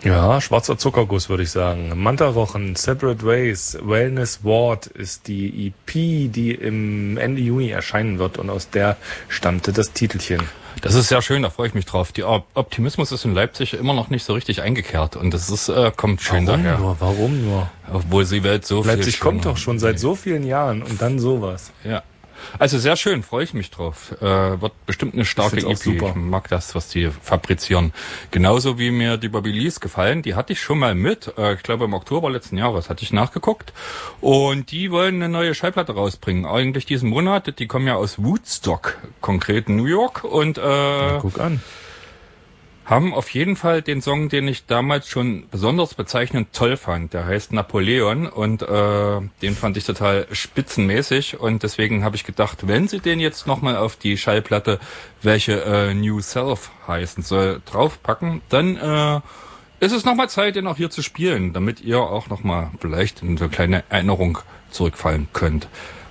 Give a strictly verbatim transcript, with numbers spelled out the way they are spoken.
Ja, schwarzer Zuckerguss, würde ich sagen. Mantarochen, Separate Ways, Wellness Ward ist die E P, die im Ende Juni erscheinen wird, und aus der stammte das Titelchen. Das ist sehr schön, da freue ich mich drauf. Der Optimismus ist in Leipzig immer noch nicht so richtig eingekehrt, und das ist äh, kommt schön Warum daher. Nur, warum nur? Obwohl die Welt so viel Leipzig kommt doch schon seit so vielen Jahren, und dann sowas. Ja. Also sehr schön, freue ich mich drauf. Äh, wird bestimmt eine starke E P. Super. Ich mag das, was die fabrizieren. Genauso wie mir die Bobby Lees gefallen. Die hatte ich schon mal mit. Äh, ich glaube im Oktober letzten Jahres hatte ich nachgeguckt. Und die wollen eine neue Schallplatte rausbringen. Eigentlich diesen Monat. Die kommen ja aus Woodstock, konkret New York. Und äh, Na, guck an. haben auf jeden Fall den Song, den ich damals schon besonders bezeichnend toll fand. Der heißt Napoleon, und äh, den fand ich total spitzenmäßig, und deswegen habe ich gedacht, wenn sie den jetzt nochmal auf die Schallplatte, welche äh, New Self heißen soll, draufpacken, dann äh, ist es nochmal Zeit, den auch hier zu spielen, damit ihr auch nochmal vielleicht in so eine kleine Erinnerung zurückfallen könnt.